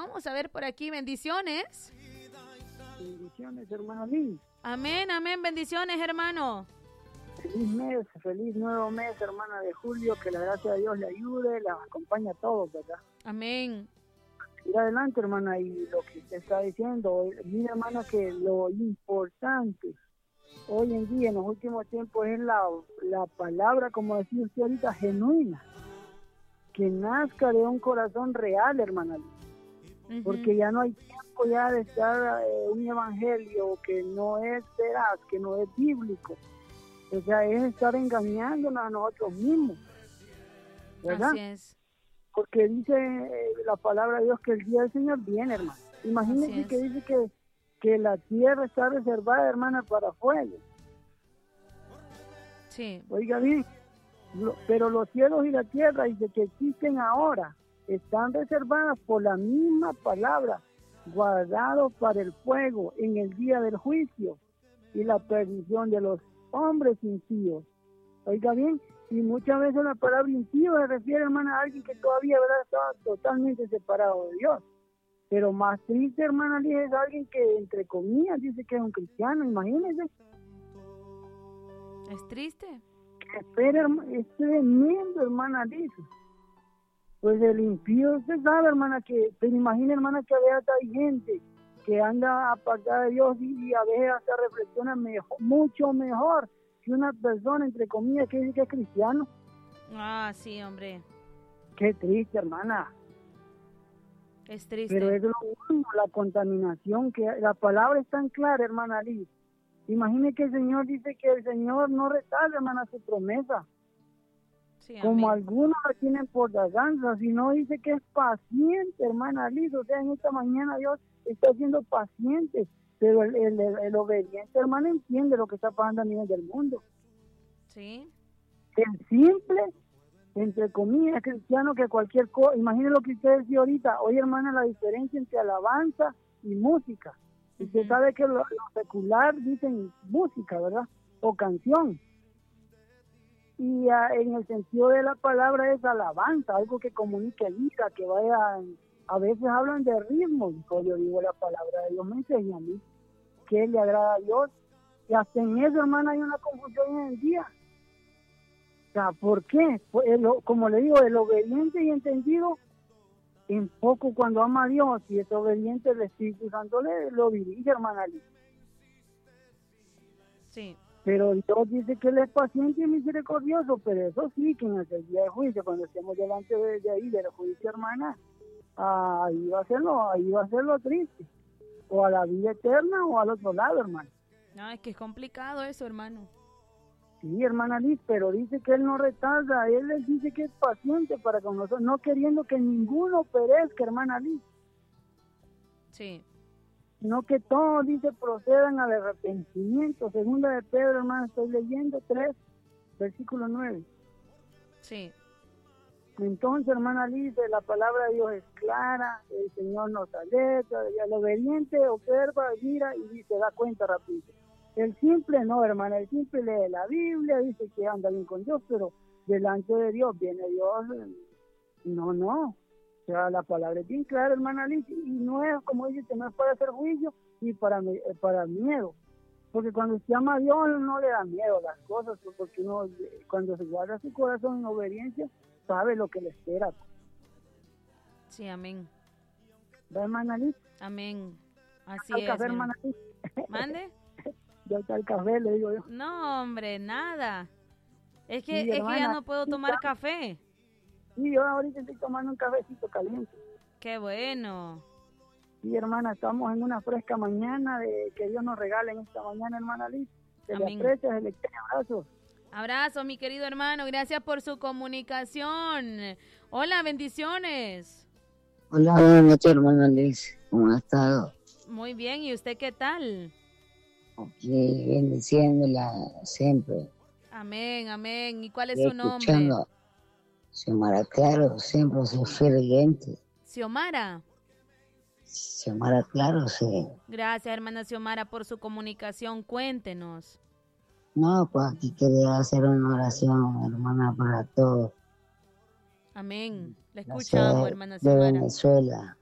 Vamos a ver por aquí, bendiciones. Bendiciones, hermano Liz. Amén, amén, bendiciones, hermano. Feliz mes, feliz nuevo mes, hermana de julio, que la gracia de Dios le ayude, la acompañe a todos, ¿verdad? Amén. Ir adelante, hermana, y lo que usted está diciendo, mira, hermana, que lo importante hoy en día, en los últimos tiempos, es la palabra, como decía usted ahorita, genuina, que nazca de un corazón real, hermana, porque ya no hay tiempo ya de estar un evangelio que no es veraz, que no es bíblico, o sea, es estar engañándonos a nosotros mismos, ¿verdad? Así es. Porque dice la palabra de Dios que el día del Señor viene, hermano. Imagínense que dice que la tierra está reservada, hermana, para fuego. Sí. Oiga bien, pero los cielos y la tierra, dice que existen ahora, están reservadas por la misma palabra, guardados para el fuego en el día del juicio y la perdición de los hombres impíos. Oiga bien, y muchas veces la palabra impío se refiere, hermana, a alguien que todavía, ¿verdad?, estaba totalmente separado de Dios. Pero más triste, hermana, es alguien que, entre comillas, dice que es un cristiano, imagínense. ¿Es triste? Espera, es tremendo, hermana, dice. Pues el impío, usted sabe, hermana, que, pero imagina, hermana, que a veces hay gente que anda apartada de Dios y a veces hasta reflexiona mucho mejor que una persona, entre comillas, que dice que es cristiano. Ah, sí, hombre. Qué triste, hermana. Es triste. Pero es lo mismo, la contaminación, que la palabra es tan clara, hermana Liz. Imagine que el Señor dice que el Señor no retarda, hermana, su promesa. Sí, como amén. algunos la tienen por tardanza, sino dice que es paciente, hermana Liz. O sea, en esta mañana Dios está siendo paciente, pero el obediente, hermana, entiende lo que está pasando a nivel del mundo. Sí. El simple, entre comillas, cristiano, que cualquier cosa, imagine lo que usted decía ahorita, oye, hermana, la diferencia entre alabanza y música. Usted sabe que lo secular dicen música, ¿verdad? O canción. Y en el sentido de la palabra es alabanza, algo que comunique vida, que vaya, a veces hablan de ritmo, yo digo, la palabra de Dios me enseña a mí que le agrada a Dios, y hasta en eso, hermana, hay una confusión hoy en día. O sea, ¿por qué? Pues, como le digo, el obediente y entendido, en poco cuando ama a Dios y es obediente, el Espíritu Santo lo dirige, hermana Liz. Sí. Pero Dios dice que Él es paciente y misericordioso, pero eso sí, que en el día de juicio, cuando estemos delante de ahí, del juicio, hermana, ahí va a ser lo triste, o a la vida eterna o al otro lado, hermano. No, es que es complicado eso, hermano. Sí, hermana Liz, pero dice que Él no retarda, Él les dice que es paciente para con nosotros, no queriendo que ninguno perezca, hermana Liz. Sí. Sino que todos, dice, procedan al arrepentimiento. Segunda de Pedro, hermano, estoy leyendo 3, versículo 9. Sí. Entonces, hermana Liz, la palabra de Dios es clara, el Señor nos alerta, el obediente observa, mira y se da cuenta rápido. El simple no, hermana, el simple lee la Biblia, dice que anda bien con Dios, pero delante de Dios viene Dios, no. O sea, la palabra es bien clara, hermana Liz, y no es, como dice, no es para hacer juicio y para miedo. Porque cuando se ama a Dios no le da miedo a las cosas, porque uno, cuando se guarda su corazón en obediencia, sabe lo que le espera. Sí, amén. ¿Va, hermana Liz? Amén. Así ¿Al es. café, hermana Liz? ¿Mande? Ya está el café, le digo yo. No, hombre, nada. Es que, Sí, es que hermana, ya no puedo tomar café. Sí, yo ahorita estoy tomando un cafecito caliente. Qué bueno. Sí, hermana, estamos en una fresca mañana de que Dios nos regale en esta mañana, hermana Liz. Se le aprecia, se le quiere, abrazo. Abrazo, mi querido hermano. Gracias por su comunicación. Hola, bendiciones. Hola, buenas noches, hermana Liz. ¿Cómo ha estado? Muy bien, ¿y usted qué tal? Aquí bendiciéndola siempre. Amén, amén. ¿Y cuál es Y su nombre? escuchando Xiomara Claro, siempre soy fiel oyente. ¿Xiomara? Xiomara Claro, sí. Gracias, hermana Xiomara, por su comunicación. Cuéntenos. No, pues aquí quería hacer una oración, hermana, para todos. Amén. Le La escuchamos, ciudad hermana de Xiomara. Venezuela.